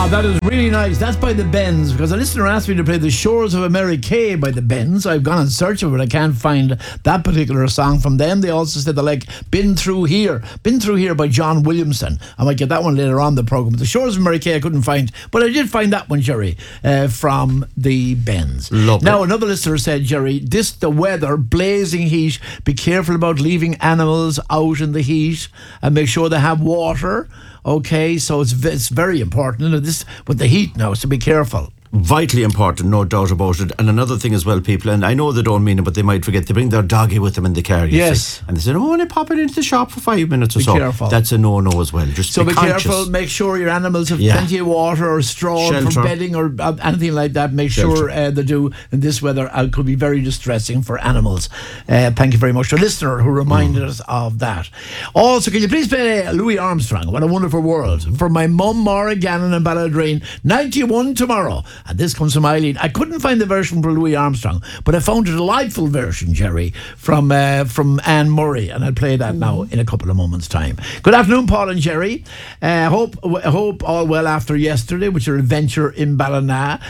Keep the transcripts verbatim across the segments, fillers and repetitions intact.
that is really nice. That's by the Bends, because a listener asked me to play The Shores of America by the Bends. I've gone in search of it. I can't find that particular song from them. They also said they like Been Through Here. Been Through Here by John Williamson. I might get that one later on the programme. The Shores of America I couldn't find, but I did find that one, Jerry, uh, from the Bends. Lovely. Now, another listener said, Jerry, this the weather, blazing heat. Be careful about leaving animals out in the heat and make sure they have water. Okay, so it's it's very important. And this with the heat now, so be careful. Vitally important, no doubt about it. And another thing as well, people, and I know they don't mean it, but they might forget, they bring their doggy with them in the car. You yes. See, and they say, oh, and they pop it into the shop for five minutes or be so. Careful. That's a no-no as well. Just so be, be conscious. careful. Make sure your animals have yeah. plenty of water or straw Shelter. for bedding or uh, anything like that. Make Shelter. sure uh, they do. In this weather, uh, could be very distressing for animals. Uh, thank you very much to a listener who reminded mm. us of that. Also, can you please play Louis Armstrong, What a Wonderful World, for my mum, Maura Gannon in Balladreen, ninety-one tomorrow. And this comes from Eileen. I couldn't find the version for Louis Armstrong, but I found a delightful version, Jerry, from uh, from Anne Murray, and I'll play that now in a couple of moments' time. Good afternoon, Paul and Jerry. Uh, hope hope all well after yesterday with your adventure in Ballina.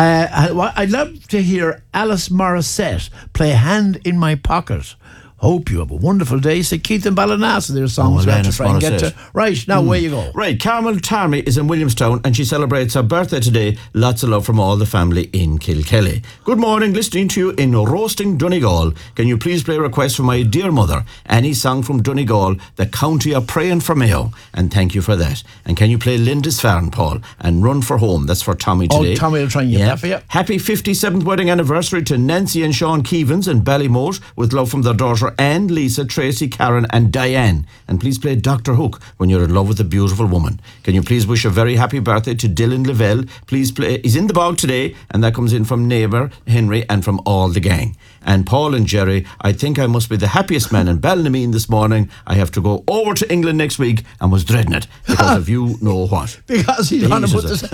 Uh, I'd love to hear Alice Morissette play Hand in My Pocket. Hope you have a wonderful day. Say Keith and Ballina, so there's songs oh, we have to try and get to. Right, now mm. where you go? Right, Carmel Tarmy is in Williamstown and she celebrates her birthday today. Lots of love from all the family in Kilkelly. Good morning, listening to you in Roasting Donegal. Can you please play a request for my dear mother? Any song from Donegal, the county of praying for Mayo. And thank you for that. And can you play Linda's Farn, Paul? And Run for Home. That's for Tommy today. Oh, Tommy will try and get yeah. that for you. Happy fifty-seventh wedding anniversary to Nancy and Sean Keevans in Ballymote with love from their daughter and Lisa, Tracy, Karen and Diane. And please play Doctor Hook when you're in love with a beautiful woman. Can you please wish a very happy birthday to Dylan Lavelle? Please play, he's in the bog today, and that comes in from neighbour Henry and from all the gang. And Paul and Jerry, I think I must be the happiest man in Ballinameen this morning. I have to go over to England next week and was dreading it because of you know what. Because he's on about this,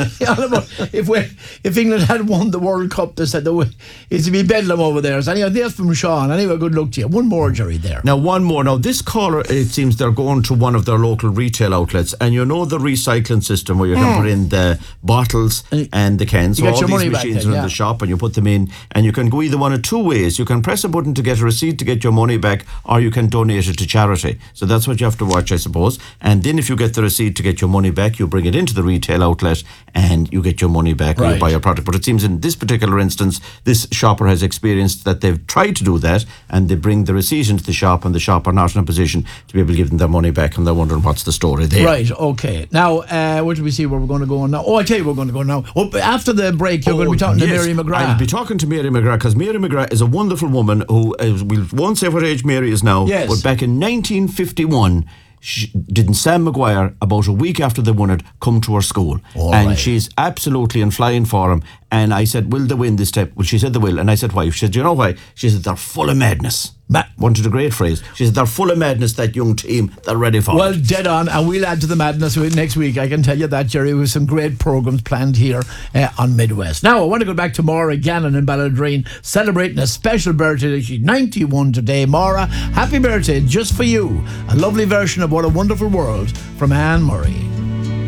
if we if England had won the World Cup, they said it'd be bedlam over there. So anyway, there's from Sean. Anyway, good luck to you. One more, Jerry, there. Now, one more. Now, this caller, it seems they're going to one of their local retail outlets, and you know the recycling system where you can mm. put in the bottles and, and the cans. So all these machines then, are yeah. in the shop, and you put them in, and you can go either one of two ways. You can press a button to get a receipt to get your money back, or you can donate it to charity. So that's what you have to watch, I suppose. And then if you get the receipt to get your money back, you bring it into the retail outlet, and you get your money back right. or you buy your product. But it seems in this particular instance, this shopper has experienced that they've tried to do that, and they bring the receipt into the shop, and the shop are not in a position to be able to give them their money back, and they're wondering what's the story there. Right, okay. Now, uh, where do we see where we're going to go now? Oh, I tell you where we're going to go now. Oh, after the break, you're oh, going to be talking yes, to Mary McGrath. I'll be talking to Mary McGrath, because Mary McGrath is a wonderful woman who, uh, we won't say what age Mary is now, yes. but back in nineteen fifty-one, She, didn't Sam Maguire, about a week after they won it, come to her school? All and right. she's absolutely in flying for him. And I said, will they win this time? Well, she said they will. And I said, why? She said, you know why? She said, they're full of madness. Ma- Wanted a great phrase. She said, they're full of madness, that young team. They're ready for well, it. Well, dead on. And we'll add to the madness next week. I can tell you that, Jerry, with some great programmes planned here uh, on Midwest. Now, I want to go back to Maura Gannon in Balladreen, celebrating a special birthday. She's ninety-one today. Maura, happy birthday just for you. A lovely version of What a Wonderful World from Anne Murray.